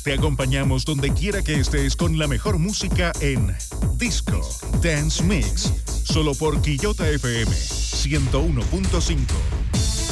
Te acompañamos donde quiera que estés con la mejor música en Disco Dance Mix. Solo por Quillota FM 101.5.